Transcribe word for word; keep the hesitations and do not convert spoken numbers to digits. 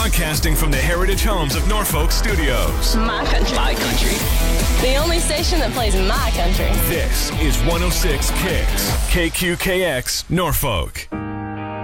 Broadcasting from the Heritage Homes of Norfolk Studios. My country. My country. The only station that plays my country. This is one oh six Kicks. K Q K X, Norfolk.